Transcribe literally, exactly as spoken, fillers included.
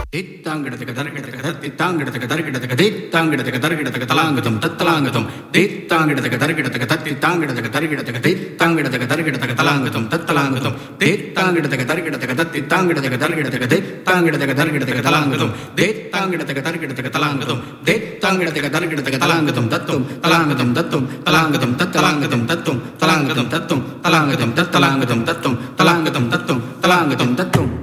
தித்தாங்கிடத்துக்கு தரக்கிடத்துக்கு தத்தித்தாங்கிடத்துக்கு தரக்கிடத்துக்கு தித்தாங்கிடத்துக்கு தரக்கிடத்துக்கு தலாங்கதம் தத்தலாங்கதம் தித்தாங்கிடத்துக்கு தரக்கிடத்துக்கு தத்தித்தாங்கிடத்துக்கு தரக்கிடத்துக்கு தித்தாங்கிடத்துக்கு தரக்கிடத்துக்கு தலாங்கதம் தத்தலாங்கதம் தித்தாங்கிடத்துக்கு தரக்கிடத்துக்கு தத்தித்தாங்கிடத்துக்கு தரக்கிடத்துக்கு தித்தாங்கிடத்துக்கு தரக்கிடத்துக்கு தலாங்கதம் தித்தாங்கிடத்துக்கு தரக்கிடத்துக்கு தலாங்கதம் தித்தாங்கிடத்துக்கு தரக்கிடத்துக்கு தலாங்கதம் தத்தும் தலாங்கதம் தத்தும் தலாங்கதம் தத்தலாங்கதம் தத்தும் தலாங்கதம் தத்தும் தலாங்கதம் தத்தலாங்கதம் தத்தும் தலாங்கதம் தத்தும் தலாங்கதம் தத்தும்